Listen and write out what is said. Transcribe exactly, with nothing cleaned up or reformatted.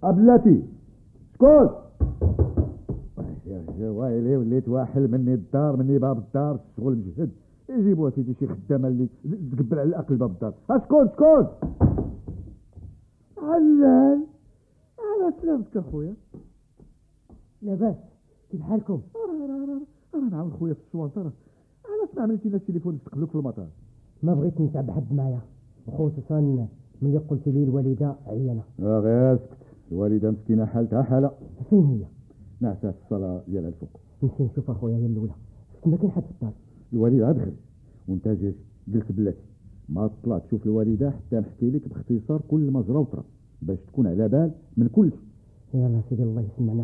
بلاتي شكون؟ يا ويلي وليت واحل مني الدار مني باب الدار الشغل مجهد. يجيبوا سيدي شي خدامه اللي تقبل على الاكل باب الدار. شكون شكون؟ علال على سلامتك اخويا. لاباس كيف حالكم؟ انا نعاود خويا في السوانطره. علاش ما عملتي لنا التليفون نستقبلوك في المطار؟ ما بغيت نتعب حد معايا وخصوصا ملي قلت لي الوالده عيانه. اه غير اسكت. الوالده مسكينه حالتها حاله. فين هي؟ نعسات في الصاله ديالها الفوق. نمشي نشوف اخويا هي الاولى. ما كاين حد في الدار. الوالده دخل وانت جيت قلت بلاتي ما تطلع تشوف الوالده حتى نحكي لك باختصار كل ما جرى وطرا باش تكون على بال من كل شيء. يلا سيدي الله يسمعنا.